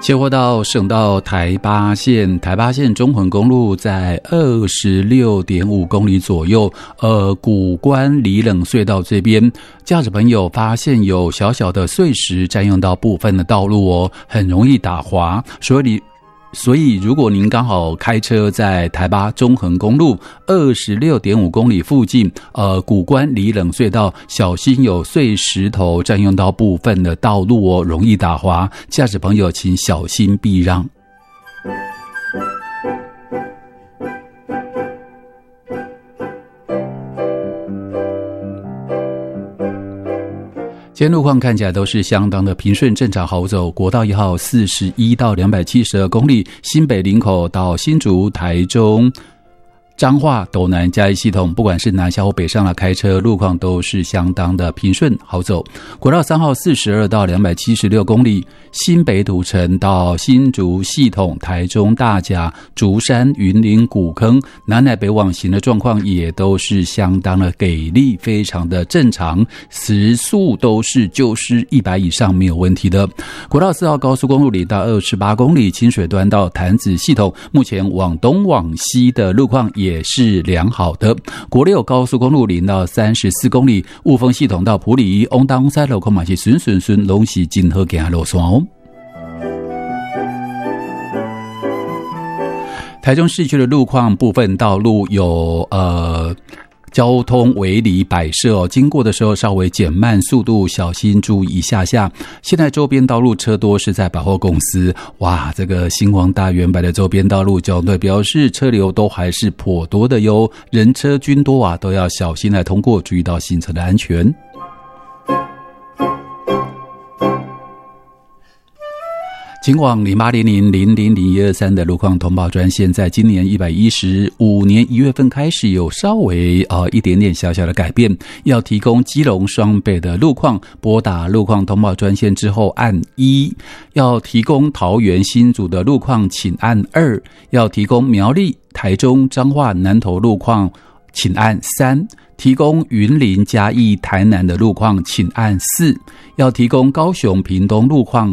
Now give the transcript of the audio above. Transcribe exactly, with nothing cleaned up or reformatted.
切获到省道台八线，台八线中横公路在 二十六点五公里左右，呃，古关里冷隧道这边，驾驶朋友发现有小小的碎石占用到部分的道路哦，很容易打滑，所以你所以如果您刚好开车在台八中横公路 二十六点五公里附近，呃，古关里冷隧道，小心有碎石头占用到部分的道路哦，容易打滑，驾驶朋友请小心避让。今天路况看起来都是相当的平顺正常好走，国道一号四十一到两百七十二公里，新北林口到新竹、台中、彰化、斗南嘉义系统，不管是南下或北上的开车，路况都是相当的平顺好走。国道三号四十二到两百七十六公里，新北土城到新竹系统，台中大甲、竹山、云林、古坑，南来北往行的状况也都是相当的给力，非常的正常，时速都是就是一百以上没有问题的。国道四号高速公路里到二十八公里，清水端到潭子系统，目前往东往西的路况也也是良好的。国六高速公路零到三十四公里，雾峰系统到埔里，翁当塞路口嘛是顺顺顺，拢是真好行的路线哦。台中市区的路况，部分道路有呃。交通围篱摆设哦，经过的时候稍微减慢速度，小心注意一下下。现在周边道路车多是在百货公司，哇，这个星光大圆柏的周边道路交通表示车流都还是颇多的哟，人车均多啊，都要小心来通过，注意到行车的安全。请往零八零零零零零一二三的路况通报专线，在今年一百一十五年一月份开始有稍微呃一点点小小的改变，要提供基隆双北的路况，拨打路况通报专线之后按一；要提供桃园新竹的路况，请按二；要提供苗栗、台中、彰化、南投路况，请按三；提供云林、嘉义、台南的路况，请按四；要提供高雄、屏东路况，